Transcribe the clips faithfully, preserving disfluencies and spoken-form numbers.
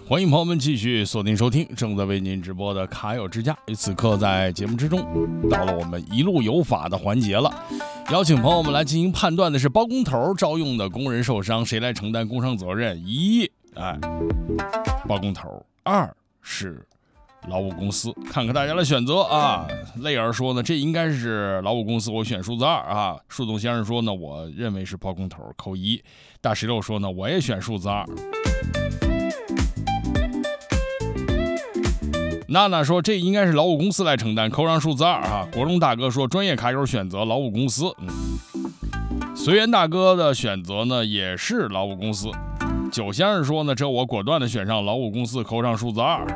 欢迎朋友们继续锁定收听正在为您直播的卡友之家。此刻在节目之中，到了我们一路有法的环节了。邀请朋友们来进行判断的是，包工头招用的工人受伤，谁来承担工伤责任？一，哎，包工头；二是劳务公司。看看大家的选择啊。泪儿说呢，这应该是劳务公司，我选数字二啊。树洞先生说呢，我认为是包工头，扣一。大石榴说呢，我也选数字二。娜娜说这应该是劳务公司来承担，扣上数字二啊。国荣大哥说专业卡友选择劳务公司，嗯，随缘大哥的选择呢也是劳务公司。九先生说呢，这我果断的选上劳务公司，扣上数字二。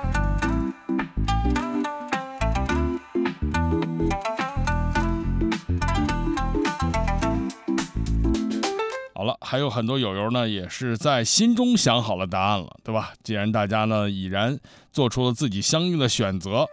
好了，还有很多友友呢，也是在心中想好了答案了，对吧？既然大家呢已然做出了自己相应的选择，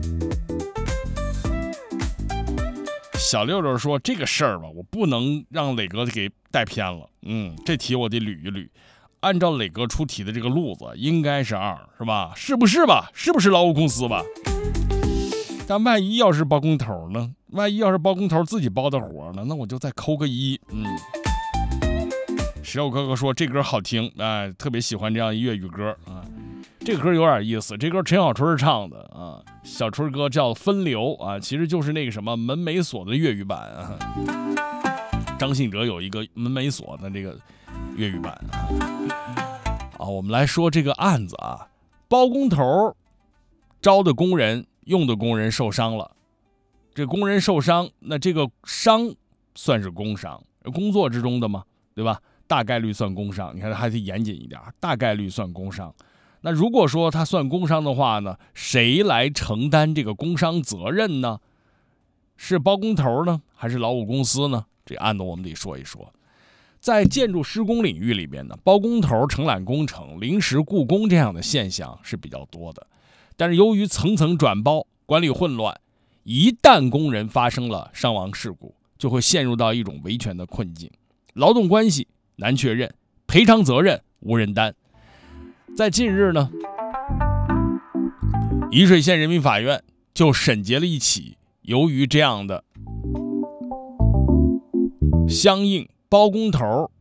小六六说这个事儿吧，我不能让磊哥给带偏了。嗯，这题我得捋一捋，按照磊哥出题的这个路子，应该是二，是吧？是不是吧？是不是劳务公司吧？但万一要是包工头呢？万一要是包工头自己包的活呢？那我就再扣个一。嗯。石榴哥哥说这歌好听，哎，特别喜欢这样一粤语歌啊。这歌有点意思，这歌陈小春唱的啊，小春歌叫《分流》啊，其实就是那个什么门没锁的粤语版啊。张信哲有一个门没锁的这个粤语版啊。啊，我们来说这个案子啊，包工头招的工人用的工人受伤了，这工人受伤，那这个伤算是工伤，工作之中的嘛，对吧？大概率算工伤，你看还得严谨一点，大概率算工伤。那如果说他算工伤的话呢，谁来承担这个工伤责任呢？是包工头呢，还是劳务公司呢？这案子我们得说一说。在建筑施工领域里边呢，包工头承揽工程、临时雇工这样的现象是比较多的。但是由于层层转包、管理混乱，一旦工人发生了伤亡事故，就会陷入到一种维权的困境，劳动关系难确认，赔偿责任无人担。在近日呢，沂水县人民法院就审结了一起由于这样的相应包工头